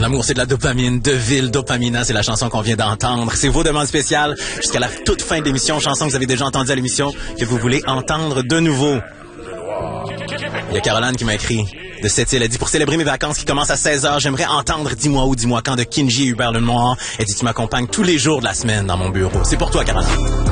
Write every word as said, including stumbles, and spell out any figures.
L'amour, c'est de la dopamine. Deville, Dopamina, c'est la chanson qu'on vient d'entendre. C'est vos demandes spéciales jusqu'à la toute fin de l'émission. Chanson que vous avez déjà entendue à l'émission, que vous voulez entendre de nouveau. Il y a Caroline qui m'a écrit de cette île. Elle dit, pour célébrer mes vacances qui commencent à seize heures, j'aimerais entendre Dis-moi où, dis-moi quand de Kinji et Hubert Lenoir. Elle dit, tu m'accompagnes tous les jours de la semaine dans mon bureau. C'est pour toi, Caroline.